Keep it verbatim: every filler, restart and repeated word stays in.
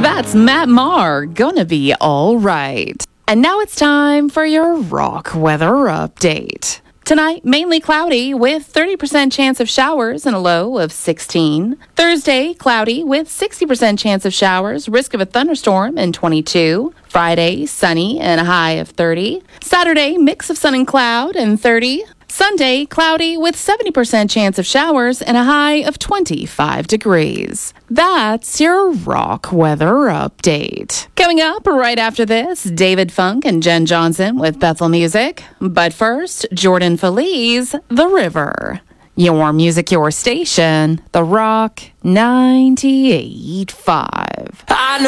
That's Matt Maher, Gonna Be All Right. And now it's time for your rock weather update. Tonight, mainly cloudy with thirty percent chance of showers and a low of sixteen. Thursday, cloudy with sixty percent chance of showers, risk of a thunderstorm and twenty-two. Friday, sunny and a high of thirty. Saturday, mix of sun and cloud and thirty. Sunday, cloudy with seventy percent chance of showers and a high of twenty-five degrees. That's your rock weather update. Coming up right after this, David Funk and Jen Johnson with Bethel Music. But first, Jordan Feliz, The River. Your music, your station, The Rock ninety-eight point five.